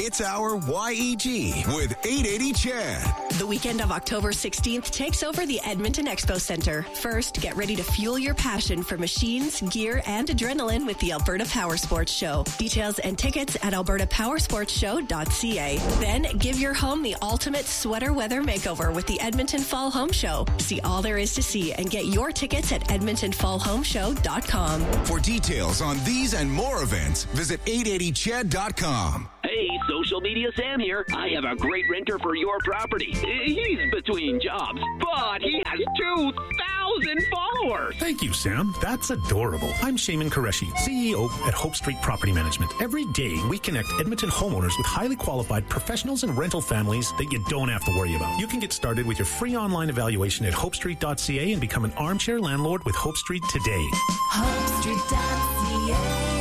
Hits Hour YEG with 880 Chad. The weekend of October 16th takes over the Edmonton Expo Center. First, get ready to fuel your passion for machines, gear, and adrenaline with the Alberta Power Sports Show. Details and tickets at albertapowersportshow.ca. Then, give your home the ultimate sweater weather makeover with the Edmonton Fall Home Show. See all there is to see and get your tickets at edmontonfallhomeshow.com. For details on these and more events, visit 880chad.com. Hey, social media Sam here. I have a great renter for your property. He's between jobs, but he has 2,000 followers. Thank you, Sam. That's adorable. I'm Shaman Qureshi, CEO at Hope Street Property Management. Every day, we connect Edmonton homeowners with highly qualified professionals and rental families that you don't have to worry about. You can get started with your free online evaluation at hopestreet.ca and become an armchair landlord with Hope Street today. hopestreet.ca.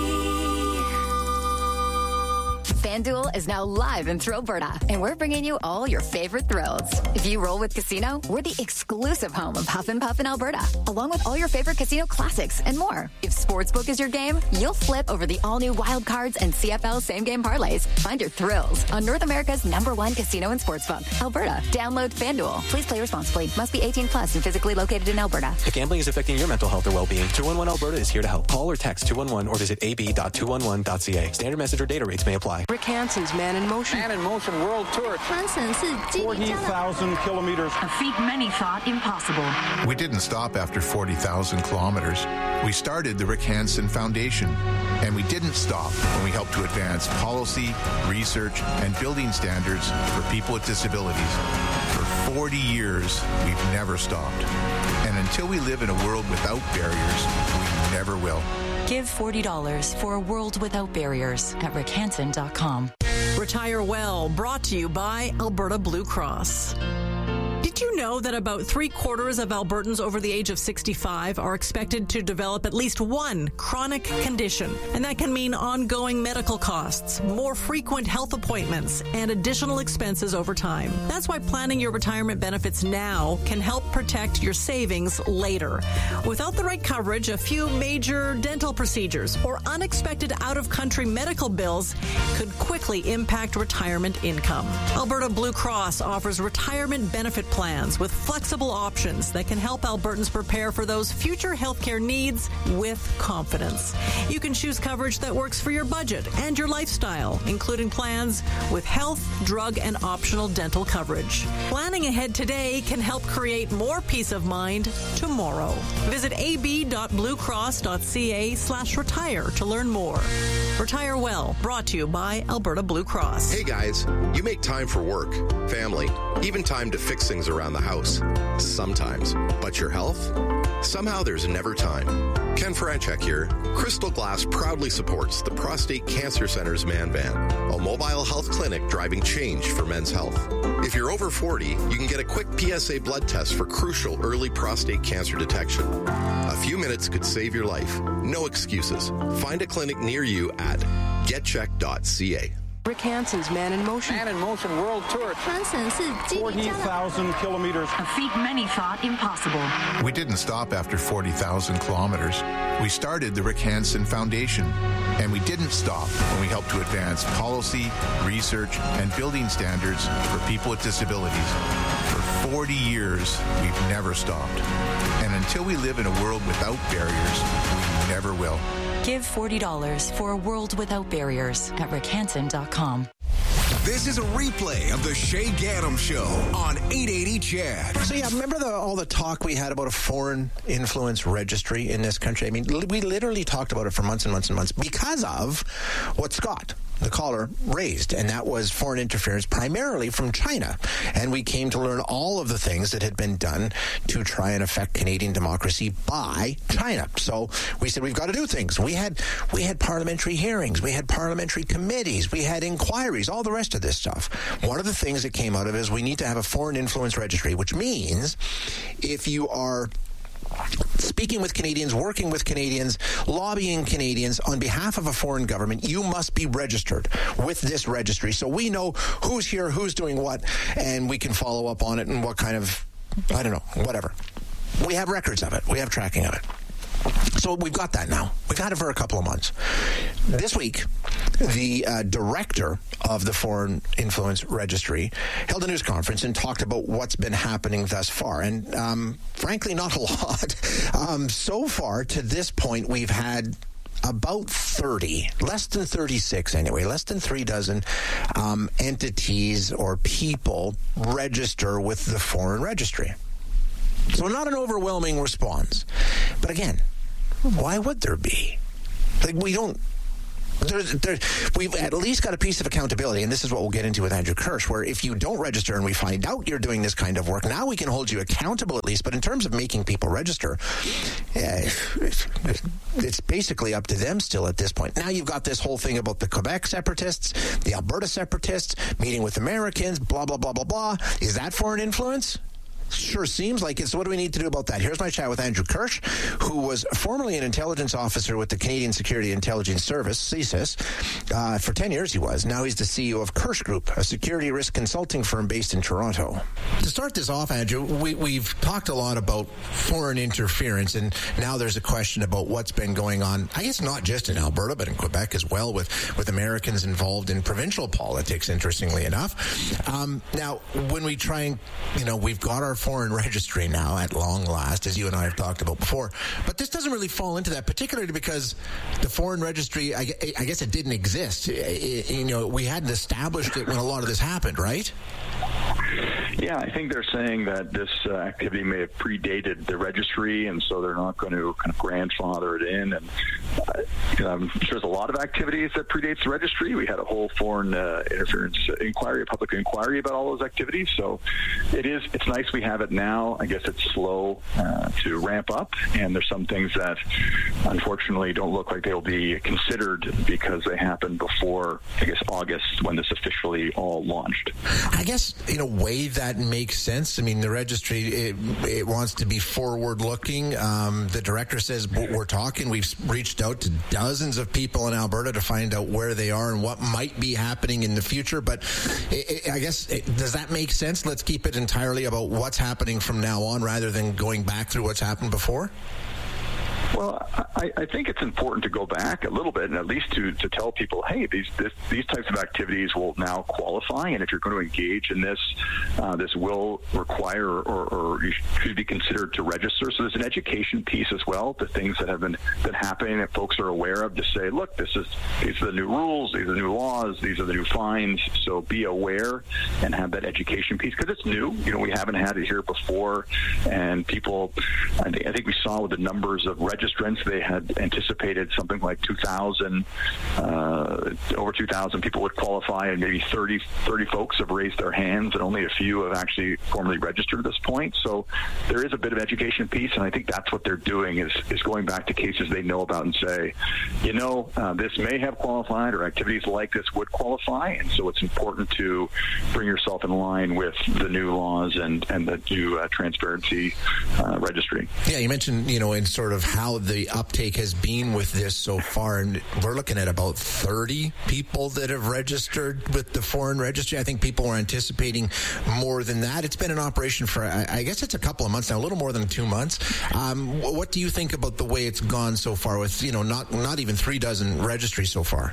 FanDuel is now live in Alberta, and we're bringing you all your favorite thrills. If you roll with Casino, we're the exclusive home of Huff and Puff in Alberta, along with all your favorite casino classics and more. If Sportsbook is your game, you'll flip over the all-new Wild Cards and CFL same-game parlays. Find your thrills on North America's #1 casino and sportsbook, Alberta. Download FanDuel. Please play responsibly. Must be 18 plus and physically located in Alberta. If gambling is affecting your mental health or well-being, 211 Alberta is here to help. Call or text 211 or visit ab.211.ca. Standard message or data rates may apply. Rick Hansen's Man in Motion. Man in Motion World Tour. 40,000 kilometers. A feat many thought impossible. We didn't stop after 40,000 kilometers. We started the Rick Hansen Foundation. And we didn't stop when we helped to advance policy, research, and building standards for people with disabilities. For 40 years, we've never stopped. And until we live in a world without barriers, we never will. Give $40 for a world without barriers at rickhansen.com. Retire Well, brought to you by Alberta Blue Cross. Did you know that about 3/4 of Albertans over the age of 65 are expected to develop at least one chronic condition? And that can mean ongoing medical costs, more frequent health appointments, and additional expenses over time. That's why planning your retirement benefits now can help protect your savings later. Without the right coverage, a few major dental procedures or unexpected out-of-country medical bills could quickly impact retirement income. Alberta Blue Cross offers retirement benefit plans with flexible options that can help Albertans prepare for those future healthcare needs with confidence. You can choose coverage that works for your budget and your lifestyle, including plans with health, drug, and optional dental coverage. Planning ahead today can help create more peace of mind tomorrow. Visit ab.bluecross.ca/retire to learn more. Retire Well, brought to you by Alberta Blue Cross. Hey guys, you make time for work, family, even time to fix things around the house. Sometimes. But your health? Somehow there's never time. Ken Franchek here. Crystal Glass proudly supports the Prostate Cancer Center's Man Van, a mobile health clinic driving change for men's health. If you're over 40, you can get a quick PSA blood test for crucial early prostate cancer detection. A few minutes could save your life. No excuses. Find a clinic near you at getcheck.ca. Rick Hansen's Man in Motion. Man in Motion World Tour. 40,000 kilometers. A feat many thought impossible. We didn't stop after 40,000 kilometers. We started the Rick Hansen Foundation. And we didn't stop when we helped to advance policy, research, and building standards for people with disabilities. For 40 years, we've never stopped. And until we live in a world without barriers, we never will. Give $40 for a world without barriers at rickhansen.com. This is a replay of the Shay Gaddam Show on 880 Chad. So yeah, remember all the talk we had about a foreign influence registry in this country? I mean, we literally talked about it for months and months and months because of what Scott, the caller, raised, and that was foreign interference primarily from China. And we came to learn all of the things that had been done to try and affect Canadian democracy by China. So we said we've got to do things. We had parliamentary hearings, we had parliamentary committees, we had inquiries, all the rest of this stuff. One of the things that came out of it is we need to have a foreign influence registry, which means if you are speaking with Canadians, working with Canadians, lobbying Canadians on behalf of a foreign government, you must be registered with this registry. So we know who's here, who's doing what, and we can follow up on it and what kind of, I don't know, whatever. We have records of it. We have tracking of it. So we've got that now. We've had it for a couple of months. This week, the director of the Foreign Influence Registry held a news conference and talked about what's been happening thus far. And frankly, not a lot. So far, to this point, we've had about 30, less than 36 anyway, less than 3 dozen entities or people register with the Foreign Registry. So not an overwhelming response. But again, why would there be? Like, we don't... we've at least got a piece of accountability, and this is what we'll get into with Andrew Kirsch, where if you don't register and we find out you're doing this kind of work, now we can hold you accountable at least. But in terms of making people register, it's basically up to them still at this point. Now you've got this whole thing about the Quebec separatists, the Alberta separatists, meeting with Americans, blah, blah, blah, blah, blah. Is that foreign influence? Sure seems like it. So what do we need to do about that? Here's my chat with Andrew Kirsch, who was formerly an intelligence officer with the Canadian Security Intelligence Service, CSIS. For 10 years he was. Now he's the CEO of Kirsch Group, a security risk consulting firm based in Toronto. To start this off, Andrew, we've talked a lot about foreign interference, and now there's a question about what's been going on, I guess not just in Alberta, but in Quebec as well, with Americans involved in provincial politics, interestingly enough. Now, when we try and, we've got our Foreign Registry now at long last, as you and I have talked about before. But this doesn't really fall into that, particularly because the Foreign Registry, I guess it didn't exist. We hadn't established it when a lot of this happened, right? Yeah, I think they're saying that this activity may have predated the registry, and so they're not going to kind of grandfather it in. And I'm sure there's a lot of activities that predates the registry. We had a whole foreign interference inquiry, a public inquiry about all those activities. So it's nice we have it now. I guess it's slow to ramp up, and there's some things that unfortunately don't look like they'll be considered because they happened before, I guess, August, when this officially all launched. I guess in a way that makes sense. I mean, the registry, it wants to be forward-looking. The director says we've reached out to dozens of people in Alberta to find out where they are and what might be happening in the future. But I guess, does that make sense? Let's keep it entirely about what's happening from now on rather than going back through what's happened before? Well, I think it's important to go back a little bit and at least to tell people, hey, these types of activities will now qualify, and if you're going to engage in this, this will require or you should be considered to register. So there's an education piece as well, the things that have been happening that folks are aware of, to say, look, these are the new rules, these are the new laws, these are the new fines. So be aware and have that education piece, because it's new. We haven't had it here before, and people, I think we saw with the numbers of registrants, they had anticipated something like 2,000, over 2,000 people would qualify, and maybe 30 folks have raised their hands, and only a few have actually formally registered at this point. So there is a bit of education piece, and I think that's what they're doing is going back to cases they know about and say, this may have qualified, or activities like this would qualify, and so it's important to bring yourself in line with the new laws and the new transparency registry. Yeah, you mentioned, in sort of how the uptake has been with this so far, and we're looking at about 30 people that have registered with the Foreign Registry. I think people were anticipating more than that. It's been in operation for, I guess it's a couple of months now, a little more than 2 months. What do you think about the way it's gone so far with, not even 3 dozen registries so far?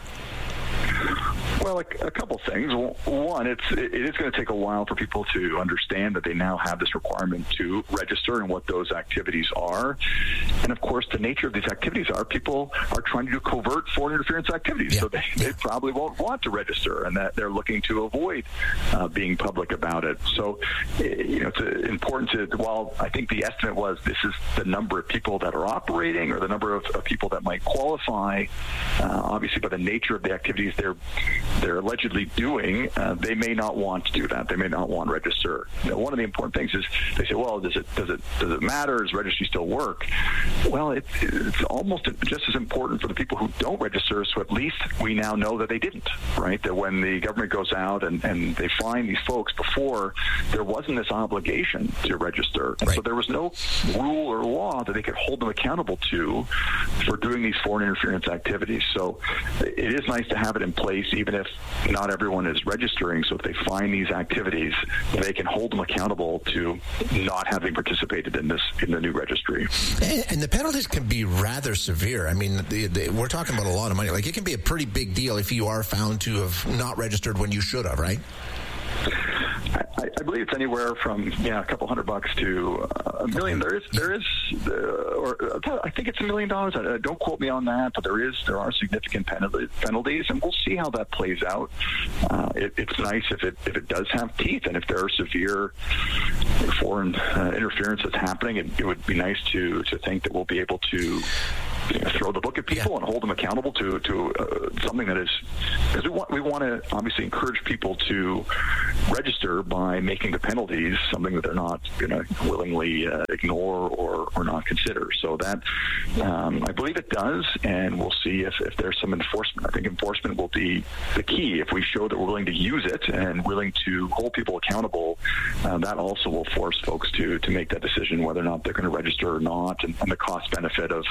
Well, a couple things. One, it is going to take a while for people to understand that they now have this requirement to register and what those activities are. And of course, the nature of these activities are people are trying to do covert foreign interference activities. Yeah. So they probably won't want to register, and that they're looking to avoid being public about it. So, it's important to, while I think the estimate was this is the number of people that are operating or the number of people that might qualify, obviously by the nature of the activities they're allegedly doing, they may not want to do that. They may not want to register. One of the important things is they say, well, does it matter? Does registry still work? Well, it's almost just as important for the people who don't register, so at least we now know that they didn't, right? That when the government goes out and they find these folks, before there wasn't this obligation to register. And so there was no rule or law that they could hold them accountable to for doing these foreign interference activities. So it is nice to have it in place, even even if not everyone is registering. So if they find these activities, they can hold them accountable to not having participated in the new registry. And the penalties can be rather severe. I mean, we're talking about a lot of money. Like, it can be a pretty big deal if you are found to have not registered when you should have, right? I believe it's anywhere from a couple $100 to $1 million. There is, I think it's $1 million. Don't quote me on that, but there are significant penalties, and we'll see how that plays out. It's nice if it does have teeth, and if there are severe foreign interference that's happening, it would be nice to think that we'll be able to throw the book at people and hold them accountable to something that is, because we want to obviously encourage people to register by making the penalties something that they're not going to willingly ignore or not consider. So that I believe it does, and we'll see if there's some enforcement. I think enforcement will be the key. If we show that we're willing to use it and willing to hold people accountable, that also will force folks to make that decision whether or not they're going to register or not, and the cost benefit of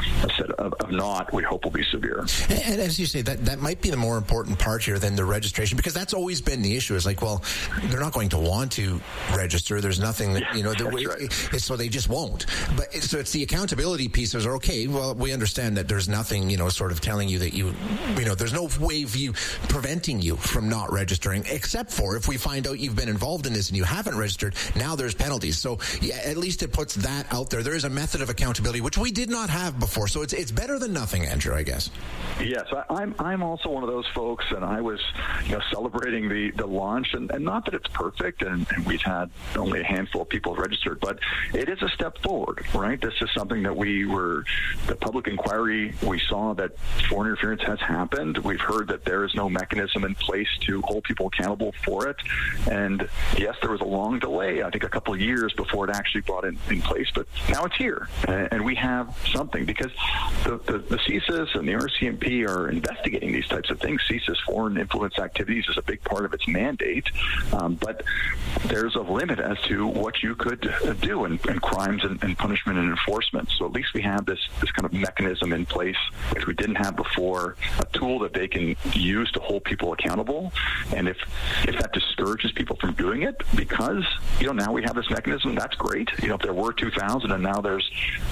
not, we hope, will be severe. And as you say, that might be the more important part here than the registration, because that's always been the issue. Is like, well, they're not going to want to register. There's nothing that, right. So they just won't. But so it's the accountability pieces are okay. Well, we understand that there's nothing, sort of telling you that there's no way of you preventing you from not registering, except for if we find out you've been involved in this and you haven't registered, now there's penalties. So at least it puts that out there. There is a method of accountability, which we did not have before. So it's better than nothing, Andrew, I guess. Yes, I'm also one of those folks, and I was celebrating the launch, and not that it's perfect, and we've had only a handful of people registered, but it is a step forward, right? This is something that the public inquiry, we saw that foreign interference has happened. We've heard that there is no mechanism in place to hold people accountable for it, and yes, there was a long delay, I think a couple of years before it actually brought in place, but now it's here, and we have something, because the CSIS and the RCMP are investigating these types of things. CSIS, foreign influence activities, is a big part of its mandate, but there's a limit as to what you could do in crimes and punishment and enforcement. So at least we have this kind of mechanism in place, which we didn't have before, a tool that they can use to hold people accountable. And if that discourages people from doing it, because now we have this mechanism, that's great. If there were 2,000 and now there's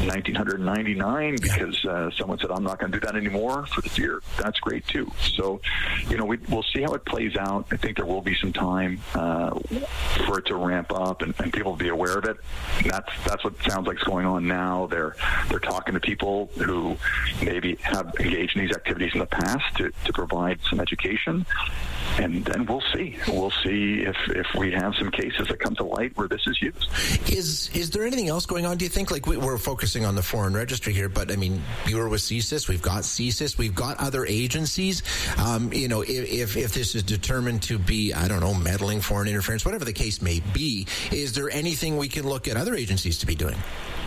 1,999 because someone said, I'm not going to do that anymore for this year, that's great too. So, we'll see how it plays out. I think there will be some time for it to ramp up and people to be aware of it. That's what sounds like is going on now. They're talking to people who maybe have engaged in these activities in the past to provide some education. And then we'll see. We'll see if we have some cases that come to light where this is used. Is there anything else going on, do you think? Like, we're focusing on the foreign registry here, but I mean, you were with CSIS, we've got CSIS, we've got other agencies. If this is determined to be, I don't know, meddling, foreign interference, whatever the case may be, is there anything we can look at other agencies to be doing?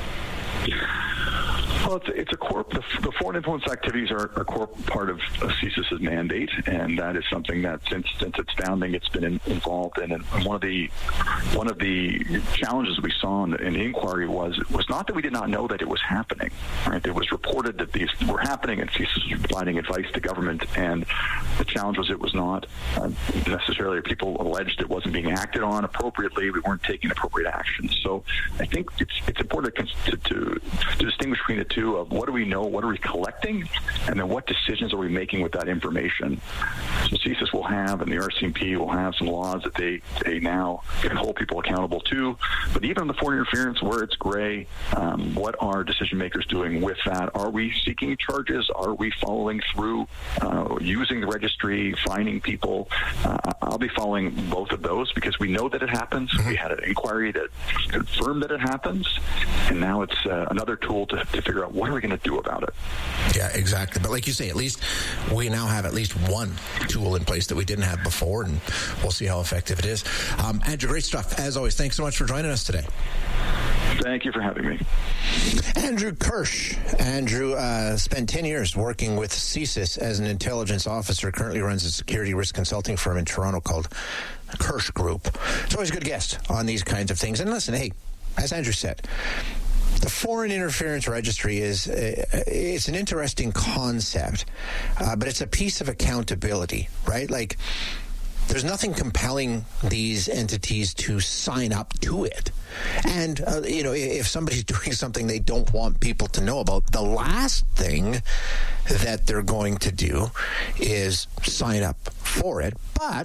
Well, it's a core. The foreign influence activities are a core part of CSIS's mandate, and that is something that since its founding, it's been involved in. And one of the challenges we saw in the inquiry was not that we did not know that it was happening. Right? It was reported that these were happening, and CSIS was providing advice to government. And the challenge was it was not necessarily. People alleged it wasn't being acted on appropriately. We weren't taking appropriate action. So I think it's important to distinguish between the two of what do we know, what are we collecting, and then what decisions are we making with that information. So CSIS will have, and the RCMP will have some laws that they now can hold people accountable to. But even on the foreign interference, where it's gray, what are decision makers doing with that? Are we seeking charges? Are we following through, using the registry, finding people? I'll be following both of those because we know that it happens. Mm-hmm. We had an inquiry that confirmed that it happens, and now it's another tool to figure out what are we going to do about it. Yeah, exactly. But like you say, at least we now have at least one tool in place that we didn't have before, and we'll see how effective it is. Andrew, great stuff. As always, thanks so much for joining us today. Thank you for having me. Andrew Kirsch. Andrew spent 10 years working with CSIS as an intelligence officer, currently runs a security risk consulting firm in Toronto called Kirsch Group. It's always a good guest on these kinds of things. And listen, hey, as Andrew said, The Foreign Interference Registry it's an interesting concept, but it's a piece of accountability, right? Like, there's nothing compelling these entities to sign up to it. And, if somebody's doing something they don't want people to know about, the last thing that they're going to do is sign up for it. But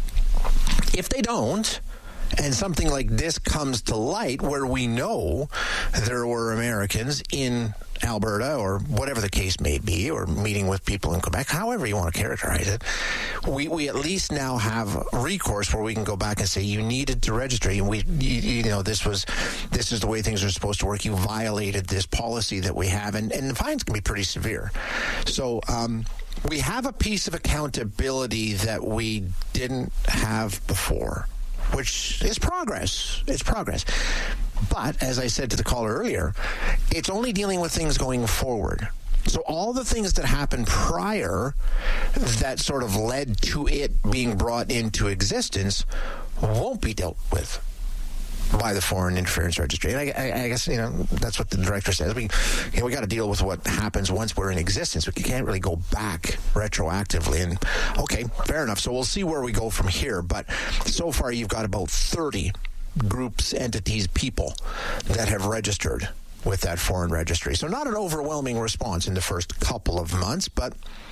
if they don't, and something like this comes to light where we know there were Americans in Alberta or whatever the case may be, or meeting with people in Quebec, however you want to characterize it, we at least now have recourse where we can go back and say, you needed to register, and this is the way things are supposed to work. You violated this policy that we have, and the fines can be pretty severe. So we have a piece of accountability that we didn't have before, which is progress. It's progress. But, as I said to the caller earlier, it's only dealing with things going forward. So all the things that happened prior that sort of led to it being brought into existence won't be dealt with by the Foreign Interference Registry. And I guess, that's what the director says. We got to deal with what happens once we're in existence. We can't really go back retroactively. And, okay, fair enough. So we'll see where we go from here. But so far, you've got about 30 groups, entities, people that have registered with that foreign registry. So not an overwhelming response in the first couple of months, but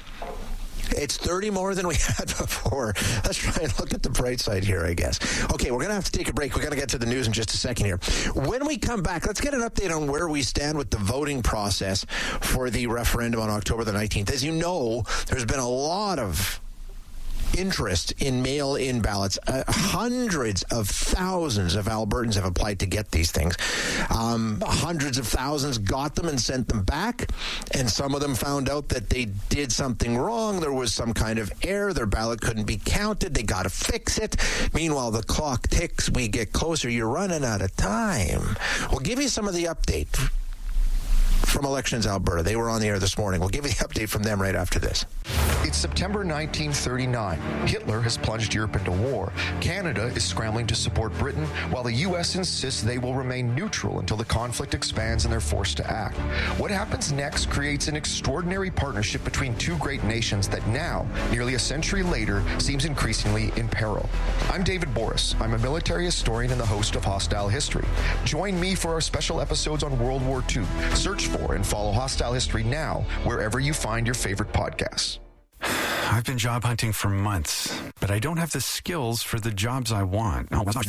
it's 30 more than we had before. Let's try and look at the bright side here, I guess. Okay, we're going to have to take a break. We're going to get to the news in just a second here. When we come back, let's get an update on where we stand with the voting process for the referendum on October the 19th. As you know, there's been a lot of interest in mail-in ballots. Hundreds of thousands of Albertans have applied to get these things. Hundreds of thousands got them and sent them back, and some of them found out that they did something wrong. There was some kind of error. Their ballot couldn't be counted. They got to fix it. Meanwhile, the clock ticks. We get closer. You're running out of time. We'll give you some of the update from Elections Alberta. They were on the air this morning. We'll give you the update from them right after this. It's September 1939. Hitler has plunged Europe into war. Canada is scrambling to support Britain, while the U.S. insists they will remain neutral until the conflict expands and they're forced to act. What happens next creates an extraordinary partnership between two great nations that now, nearly a century later, seems increasingly in peril. I'm David Boris. I'm a military historian and the host of Hostile History. Join me for our special episodes on World War II. Search for and follow Hostile History now, wherever you find your favorite podcasts. I've been job hunting for months, but I don't have the skills for the jobs I want.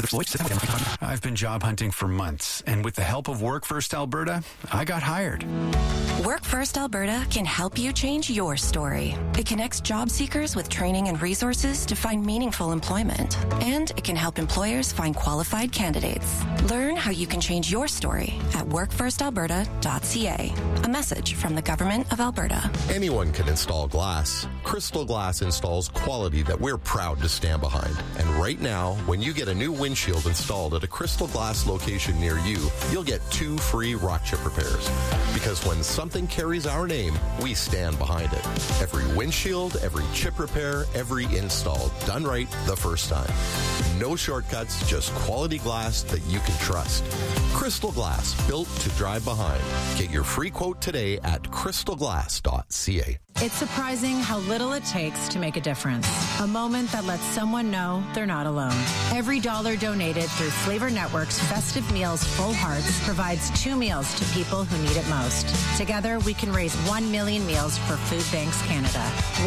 I've been job hunting for months, and with the help of Work First Alberta, I got hired. Work First Alberta can help you change your story. It connects job seekers with training and resources to find meaningful employment, and it can help employers find qualified candidates. Learn how you can change your story at workfirstalberta.ca. A message from the Government of Alberta. Anyone can install glass. Crystal Glass installs quality that we're proud to stand behind. And right now, when you get a new windshield installed at a Crystal Glass location near you, you'll get 2 free rock chip repairs. Because when something carries our name, we stand behind it. Every windshield, every chip repair, every install, done right the first time. No shortcuts, just quality glass that you can trust. Crystal Glass, built to drive behind. Get your free quote today at crystalglass.ca. It's surprising how little it takes to make a difference. A moment that lets someone know they're not alone. Every dollar donated through Flavor Network's Festive Meals Full Hearts provides 2 meals to people who need it most. Together, we can raise 1 million meals for Food Banks Canada.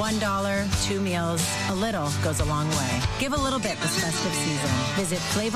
$1, 2 meals, a little goes a long way. Give a little bit this festive season. Visit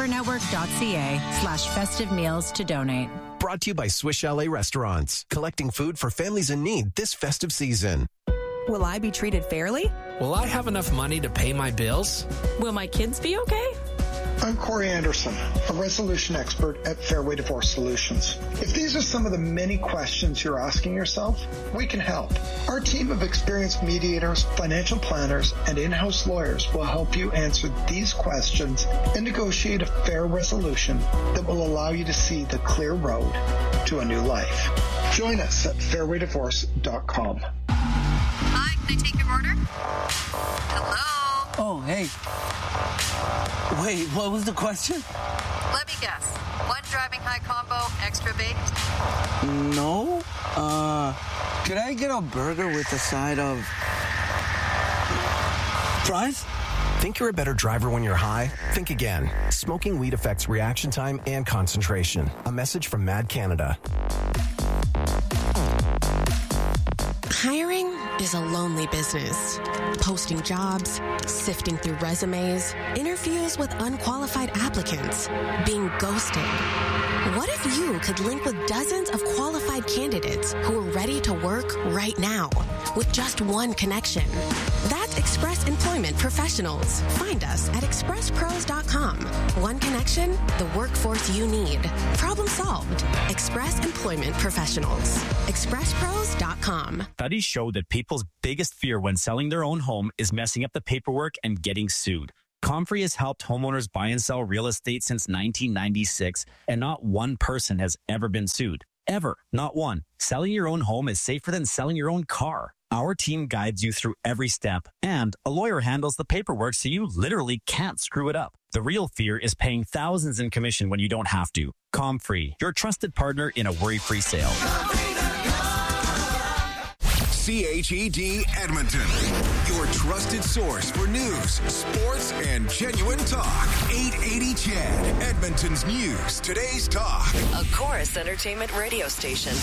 flavornetwork.ca/festive meals to donate. Brought to you by Swiss Chalet Restaurants, collecting food for families in need this festive season. Will I be treated fairly? Will I have enough money to pay my bills? Will my kids be okay? I'm Corey Anderson, a resolution expert at Fairway Divorce Solutions. If these are some of the many questions you're asking yourself, we can help. Our team of experienced mediators, financial planners, and in-house lawyers will help you answer these questions and negotiate a fair resolution that will allow you to see the clear road to a new life. Join us at fairwaydivorce.com. Hi, can I take your order? Hello? Oh, hey. Wait, what was the question? Let me guess. One driving high combo, extra baked? No. Could I get a burger with a side of fries? Think you're a better driver when you're high? Think again. Smoking weed affects reaction time and concentration. A message from Mad Canada. Hiring is a lonely business. Posting jobs, sifting through resumes, interviews with unqualified applicants, being ghosted. What if you could link with dozens of qualified candidates who are ready to work right now with just one connection? That's Express Employment Professionals. Find us at expresspros.com. One connection, the workforce you need. Problem solved. Express Employment Professionals. expresspros.com. Studies show that people's biggest fear when selling their own home is messing up the paperwork and getting sued. Comfrey has helped homeowners buy and sell real estate since 1996, and not one person has ever been sued. Ever. Not one. Selling your own home is safer than selling your own car. Our team guides you through every step, and a lawyer handles the paperwork so you literally can't screw it up. The real fear is paying thousands in commission when you don't have to. Comfrey, your trusted partner in a worry-free sale. CHED Edmonton, your trusted source for news, sports, and genuine talk. 880 CHED, Edmonton's news, today's talk. A Chorus Entertainment radio station.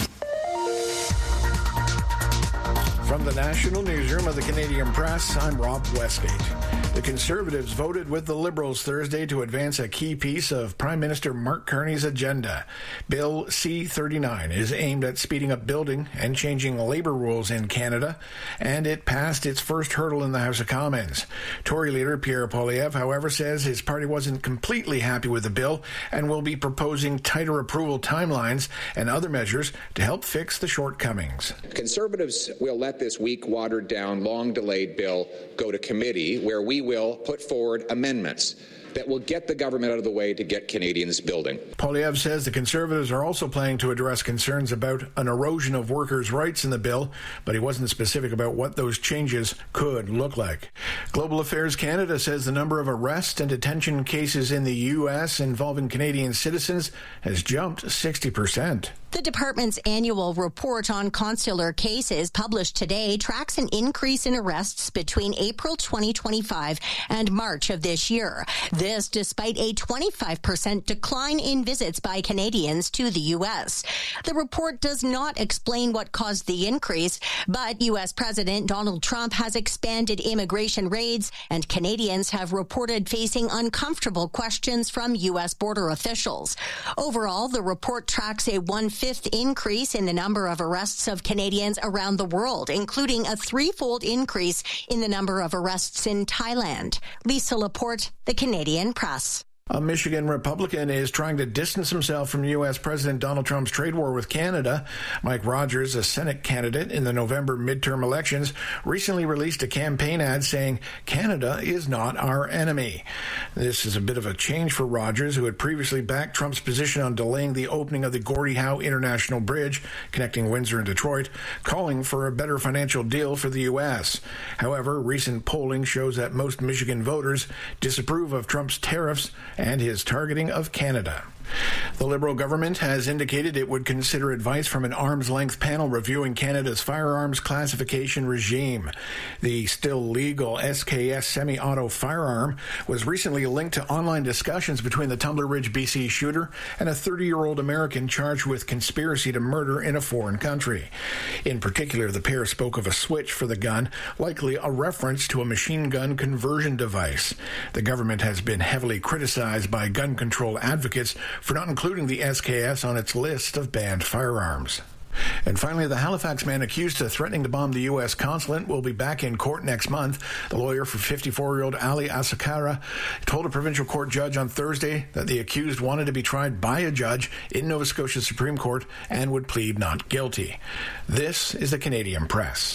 From the National Newsroom of the Canadian Press, I'm Rob Westgate. The Conservatives voted with the Liberals Thursday to advance a key piece of Prime Minister Mark Carney's agenda. Bill C-39 is aimed at speeding up building and changing labor rules in Canada, and it passed its first hurdle in the House of Commons. Tory leader Pierre Poilievre, however, says his party wasn't completely happy with the bill and will be proposing tighter approval timelines and other measures to help fix the shortcomings. Conservatives will let this weak, watered-down, long-delayed bill go to committee, where we will put forward amendments that will get the government out of the way to get Canadians building. Poilievre says the Conservatives are also planning to address concerns about an erosion of workers' rights in the bill, but he wasn't specific about what those changes could look like. Global Affairs Canada says the number of arrest and detention cases in the U.S. involving Canadian citizens has jumped 60%. The department's annual report on consular cases published today tracks an increase in arrests between April 2025 and March of this year. This despite a 25% decline in visits by Canadians to the U.S. The report does not explain what caused the increase, but U.S. President Donald Trump has expanded immigration raids, and Canadians have reported facing uncomfortable questions from U.S. border officials. Overall, the report tracks a 1/5 increase in the number of arrests of Canadians around the world, including a 3-fold increase in the number of arrests in Thailand. Lisa Laporte, The Canadian Press. A Michigan Republican is trying to distance himself from U.S. President Donald Trump's trade war with Canada. Mike Rogers, a Senate candidate in the November midterm elections, recently released a campaign ad saying, "Canada is not our enemy." This is a bit of a change for Rogers, who had previously backed Trump's position on delaying the opening of the Gordie Howe International Bridge connecting Windsor and Detroit, calling for a better financial deal for the U.S. However, recent polling shows that most Michigan voters disapprove of Trump's tariffs and his targeting of Canada. The Liberal government has indicated it would consider advice from an arm's-length panel reviewing Canada's firearms classification regime. The still legal SKS semi-auto firearm was recently linked to online discussions between the Tumbler Ridge, BC shooter and a 30-year-old American charged with conspiracy to murder in a foreign country. In particular, the pair spoke of a switch for the gun, likely a reference to a machine gun conversion device. The government has been heavily criticized by gun control advocates for not including the SKS on its list of banned firearms. And finally, the Halifax man accused of threatening to bomb the U.S. consulate will be back in court next month. The lawyer for 54-year-old Ali Asakara told a provincial court judge on Thursday that the accused wanted to be tried by a judge in Nova Scotia Supreme Court and would plead not guilty. This is the Canadian Press.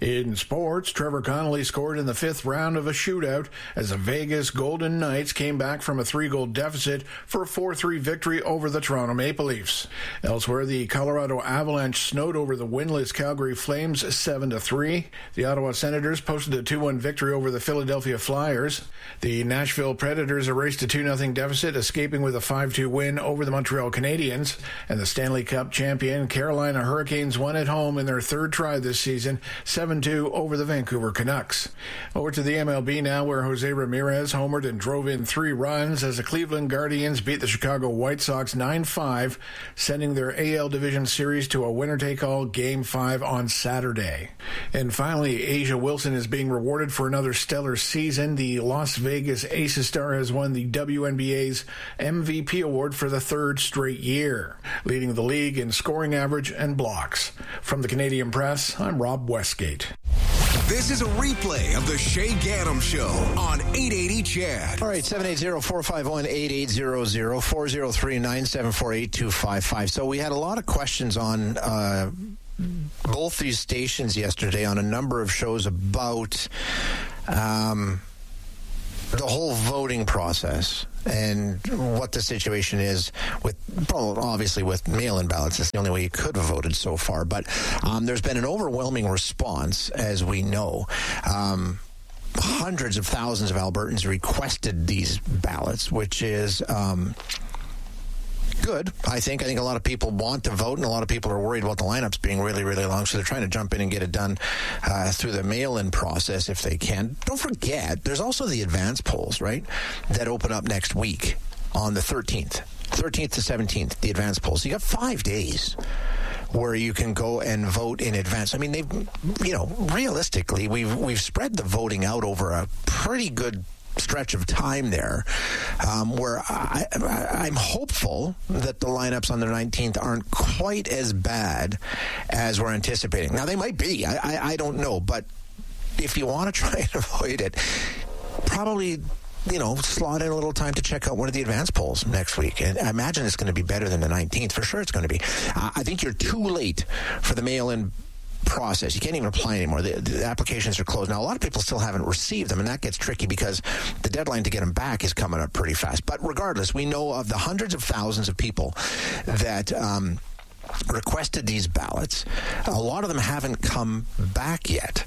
In sports, Trevor Connolly scored in the 5th round of a shootout as the Vegas Golden Knights came back from a 3-goal deficit for a 4-3 victory over the Toronto Maple Leafs. Elsewhere, the Colorado Avalanche snowed over the winless Calgary Flames 7-3. The Ottawa Senators posted a 2-1 victory over the Philadelphia Flyers. The Nashville Predators erased a 2-0 deficit, escaping with a 5-2 win over the Montreal Canadiens. And the Stanley Cup champion Carolina Hurricanes won at home in their 3rd try this season, 7-2 over the Vancouver Canucks. Over to the MLB now, where Jose Ramirez homered and drove in 3 runs as the Cleveland Guardians beat the Chicago White Sox 9-5, sending their AL Division Series to a winner-take-all Game 5 on Saturday. And finally, Asia Wilson is being rewarded for another stellar season. The Las Vegas Aces star has won the WNBA's MVP award for the 3rd straight year, leading the league in scoring average and blocks. From the Canadian Press, I'm Rob Westgate. This is a replay of the Shay Gaddam Show on 880 CHED. All right, 780-451-8800, 403-974-8255. So we had a lot of questions on both these stations yesterday on a number of shows about the whole voting process and what the situation is with, obviously with mail-in ballots. It's the only way you could have voted so far. But there's been an overwhelming response, as we know. Hundreds of thousands of Albertans requested these ballots, which is good, I think. I think a lot of people want to vote, and a lot of people are worried about the lineups being really, really long, so they're trying to jump in and get it done through the mail-in process if they can. Don't forget, there's also the advance polls, right, that open up next week on the 13th to 17th, the advance polls. So you got 5 days where you can go and vote in advance. I mean, realistically, we've spread the voting out over a pretty good stretch of time there, where I'm hopeful that the lineups on the 19th aren't quite as bad as we're anticipating. Now, they might be. I don't know. But if you want to try and avoid it, probably, slot in a little time to check out one of the advance polls next week. And I imagine it's going to be better than the 19th. For sure it's going to be. I think you're too late for the mail-in process. You can't even apply anymore. The applications are closed. Now, a lot of people still haven't received them, and that gets tricky because the deadline to get them back is coming up pretty fast. But regardless, we know of the hundreds of thousands of people that requested these ballots. A lot of them haven't come back yet.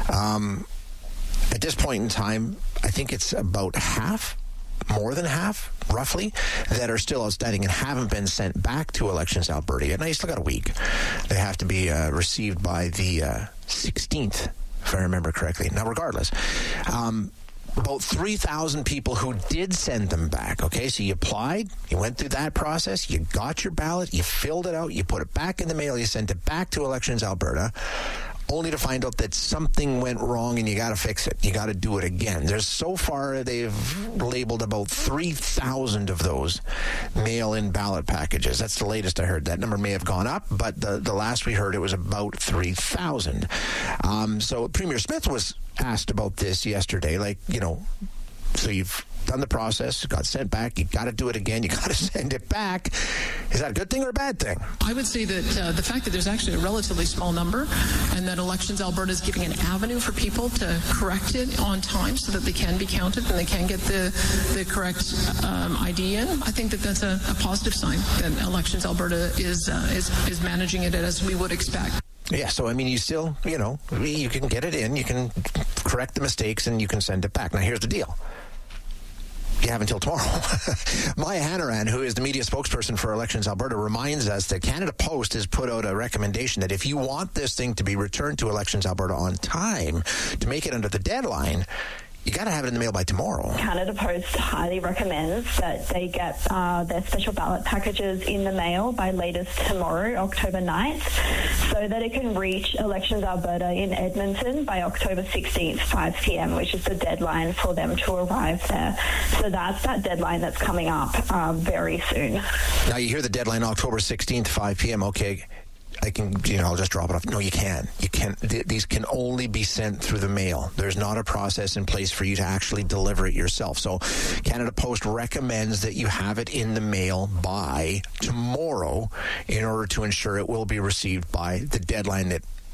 At this point in time, I think it's about half, more than half, roughly, that are still outstanding and haven't been sent back to Elections Alberta yet. Now, you still got a week. They have to be received by the 16th, if I remember correctly. Now, regardless, about 3,000 people who did send them back, okay? So you applied, you went through that process, you got your ballot, you filled it out, you put it back in the mail, you sent it back to Elections Alberta, only to find out that something went wrong and you got to fix it. You got to do it again. There's so far they've labeled about 3,000 of those mail-in ballot packages. That's the latest I heard. That number may have gone up, but the last we heard it was about 3,000. So Premier Smith was asked about this yesterday, so you've done the process, got sent back, you got to do it again, you got to send it back. Is that a good thing or a bad thing? I would say that the fact that there's actually a relatively small number and that Elections Alberta is giving an avenue for people to correct it on time so that they can be counted and they can get the correct ID in, I think that that's a positive sign that Elections Alberta is managing it as we would expect. Yeah, so, you still, you can get it in, you can correct the mistakes, and you can send it back. Now, here's the deal. You have until tomorrow. Maya Hannaran, who is the media spokesperson for Elections Alberta, reminds us that Canada Post has put out a recommendation that if you want this thing to be returned to Elections Alberta on time, to make it under the deadline, you got to have it in the mail by tomorrow. Canada Post highly recommends that they get their special ballot packages in the mail by latest tomorrow, October 9th, so that it can reach Elections Alberta in Edmonton by October 16th, 5 p.m., which is the deadline for them to arrive there. So that's that deadline that's coming up very soon. Now, you hear the deadline, October 16th, 5 p.m., okay. I can, I'll just drop it off. No, you can't. You can't. These can only be sent through the mail. There's not a process in place for you to actually deliver it yourself. So Canada Post recommends that you have it in the mail by tomorrow in order to ensure it will be received by the deadline that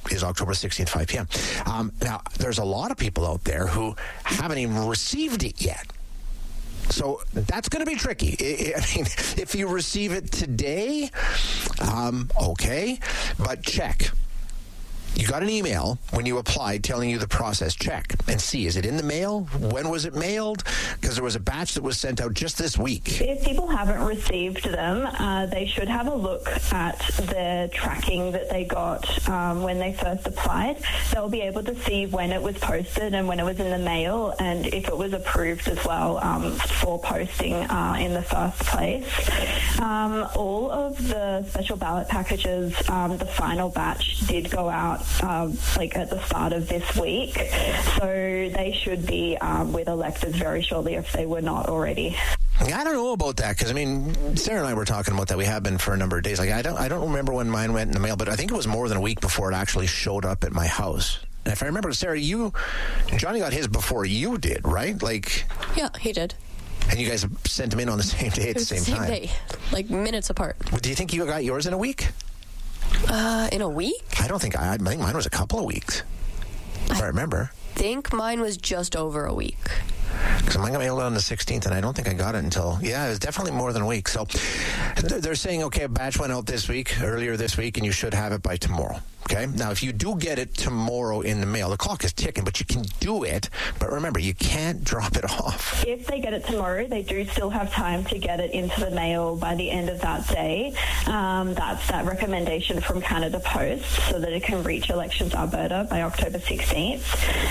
is October 16th, 5 p.m. Now, there's a lot of people out there who haven't even received it yet. So that's going to be tricky. I mean, if you receive it today, okay, but check. You got an email when you applied telling you the process. Check and see, is it in the mail? When was it mailed? Because there was a batch that was sent out just this week. If people haven't received them, they should have a look at the tracking that they got when they first applied. They'll be able to see when it was posted and when it was in the mail, and if it was approved as well for posting in the first place. All of the special ballot packages, the final batch did go out at the start of this week, so they should be with electors very shortly if they were not already. I don't know about that, because I mean, Sarah and I were talking about that. We have been for a number of days. Like, I don't remember when mine went in the mail, but I think it was more than a week before it actually showed up at my house. And if I remember, Sarah, Johnny got his before you did, right? Like, yeah, he did. And you guys sent him in on the same day at the same time. Same day, like minutes apart. Do you think you got yours in a week? In a week? I think mine was a couple of weeks, if I remember. I think mine was just over a week. Because mine got mailed on the 16th, and I don't think I got it until, it was definitely more than a week. So they're saying, okay, a batch went out earlier this week, and you should have it by tomorrow. Okay? Now, if you do get it tomorrow in the mail, the clock is ticking, but you can do it. But remember, you can't drop it off. If they get it tomorrow, they do still have time to get it into the mail by the end of that day. That's that recommendation from Canada Post, so that it can reach Elections Alberta by October 16th.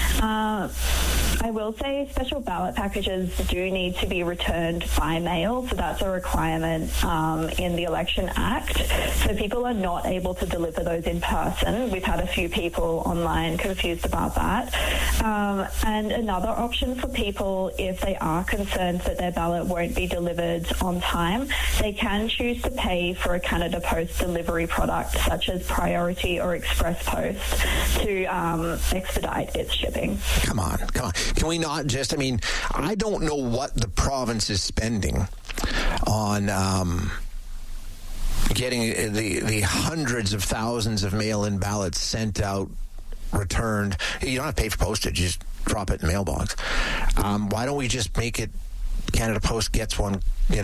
I will say special ballot packages do need to be returned by mail, so that's a requirement in the Election Act. So people are not able to deliver those in person. We've had a few people online confused about that. And another option for people, if they are concerned that their ballot won't be delivered on time, they can choose to pay for a Canada Post delivery product such as Priority or Express Post to expedite its shipping. Come on. Can we not just, I don't know what the province is spending on getting the hundreds of thousands of mail-in ballots sent out, returned. You don't have to pay for postage. You just drop it in the mailbox. Why don't we just make it Canada Post gets one,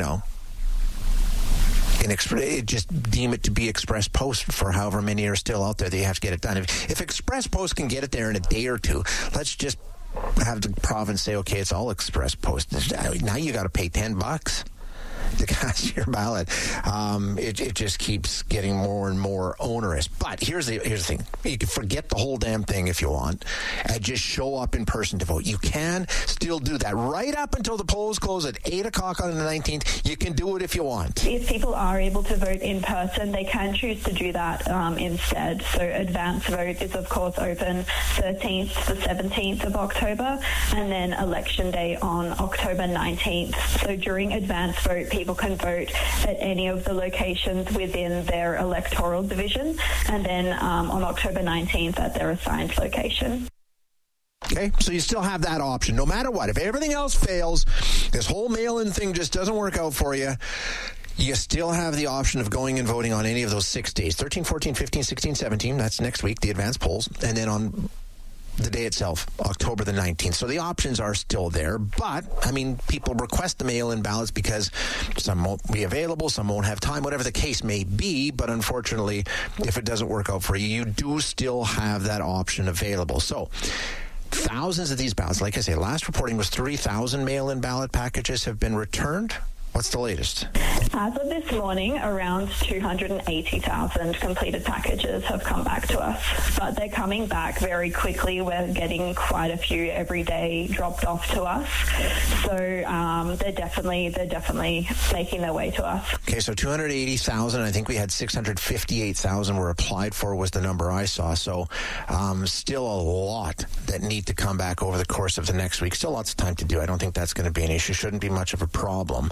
just deem it to be Express Post for however many are still out there that you have to get it done. If Express Post can get it there in a day or two, let's just have the province say, okay, it's all Express Post. Now you got to pay $10 to cast your ballot. It just keeps getting more and more onerous. But here's the thing. You can forget the whole damn thing if you want and just show up in person to vote. You can still do that. Right up until the polls close at 8 o'clock on the 19th, you can do it if you want. If people are able to vote in person, they can choose to do that instead. So advance vote is, of course, open 13th to the 17th of October, and then Election Day on October 19th. So during advance vote, people can vote at any of the locations within their electoral division, and then on October 19th at their assigned location. Okay, so you still have that option, no matter what. If everything else fails, this whole mail-in thing just doesn't work out for you, you still have the option of going and voting on any of those 6 days, 13, 14, 15, 16, 17, that's next week, the advanced polls, and then on the day itself, October the 19th. So the options are still there, but, people request the mail-in ballots because some won't be available, some won't have time, whatever the case may be, but unfortunately, if it doesn't work out for you, you do still have that option available. So thousands of these ballots, like I say, last reporting was 3,000 mail-in ballot packages have been returned. What's the latest? As of this morning, around 280,000 completed packages have come back to us, but they're coming back very quickly. We're getting quite a few every day dropped off to us, so they're definitely making their way to us. Okay, so 280,000. I think we had 658,000 were applied for was the number I saw. So still a lot that need to come back over the course of the next week. Still lots of time to do. I don't think that's going to be an issue. Shouldn't be much of a problem.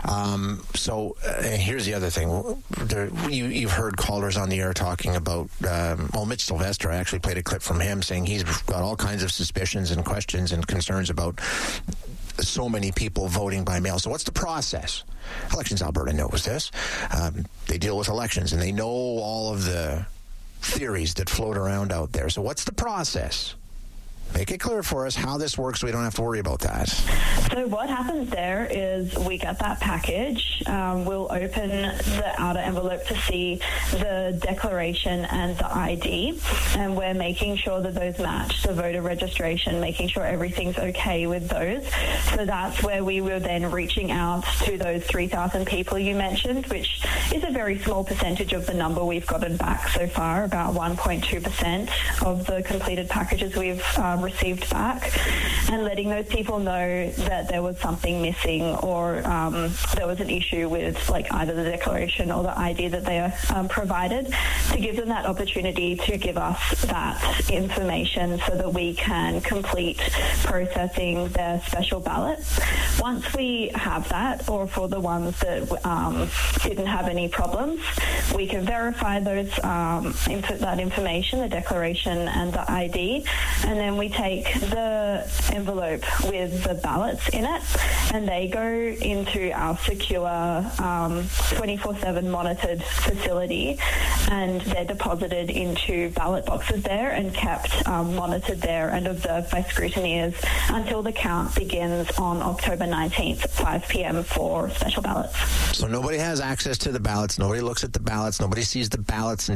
So here's the other thing. You've heard callers on the air talking about, Mitch Sylvester. I actually played a clip from him saying he's got all kinds of suspicions and questions and concerns about so many people voting by mail. So what's the process? Elections Alberta knows this. They deal with elections, and they know all of the theories that float around out there. So what's the process? Make it clear for us how this works so we don't have to worry about that. So what happens there is we get that package. We'll open the outer envelope to see the declaration and the ID, and we're making sure that those match the voter registration, making sure everything's okay with those. So that's where we were then reaching out to those 3,000 people you mentioned, which is a very small percentage of the number we've gotten back so far, about 1.2% of the completed packages we've received back, and letting those people know that there was something missing or there was an issue with like either the declaration or the ID that they provided, to give them that opportunity to give us that information so that we can complete processing their special ballot. Once we have that, or for the ones that didn't have any problems, we can verify those that information, the declaration and the ID, and then we take the envelope with the ballots in it, and they go into our secure 24/7 monitored facility, and they're deposited into ballot boxes there and kept monitored there and observed by scrutineers until the count begins on October 19th at 5 p.m. for special ballots. So nobody has access to the ballots, nobody looks at the ballots, nobody sees the ballots